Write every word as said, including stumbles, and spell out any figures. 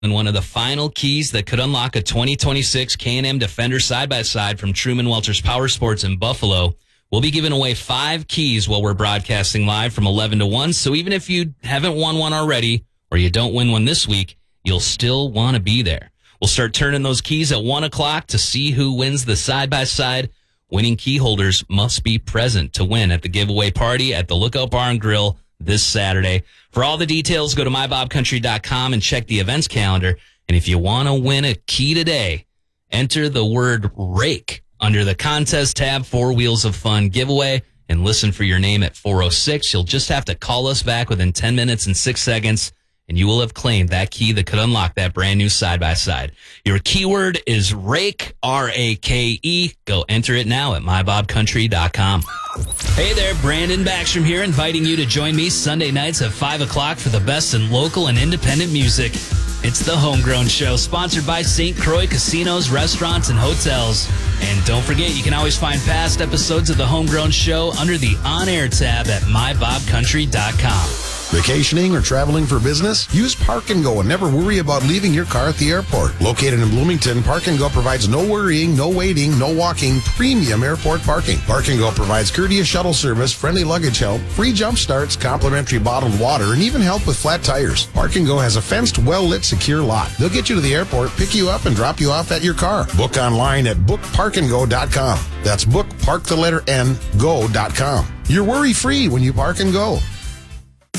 And one of the final keys that could unlock a twenty twenty-six K and M Defender side-by-side from Truman Welchers Power Sports in Buffalo. We'll be giving away five keys while we're broadcasting live from eleven to one. So even if you haven't won one already or you don't win one this week, you'll still want to be there. We'll start turning those keys at one o'clock to see who wins the side-by-side. Winning key holders must be present to win at the giveaway party at the Lookout Bar and Grill this Saturday. For all the details, go to my bob country dot com and check the events calendar. And if you want to win a key today, enter the word RAKE under the contest tab, Four Wheels of Fun giveaway, and listen for your name at four oh six. You'll just have to call us back within ten minutes and six seconds, and you will have claimed that key that could unlock that brand new side-by-side. Your keyword is RAKE, R A K E. Go enter it now at my bob country dot com. Hey there, Brandon Backstrom here, inviting you to join me Sunday nights at five o'clock for the best in local and independent music. It's the Homegrown Show, sponsored by Saint Croix Casinos, Restaurants, and Hotels. And don't forget, you can always find past episodes of the Homegrown Show under the On-Air tab at my bob country dot com. Vacationing or traveling for business? Use Park and Go and never worry about leaving your car at the airport. Located in Bloomington, Park and Go provides no worrying, no waiting, no walking, premium airport parking. Park and Go provides courteous shuttle service, friendly luggage help, free jump starts, complimentary bottled water, and even help with flat tires. Park and Go has a fenced, well-lit, secure lot. They'll get you to the airport, pick you up, and drop you off at your car. Book online at book park and go dot com. That's book, park the letter N, go dot com. You're worry-free when you Park and Go.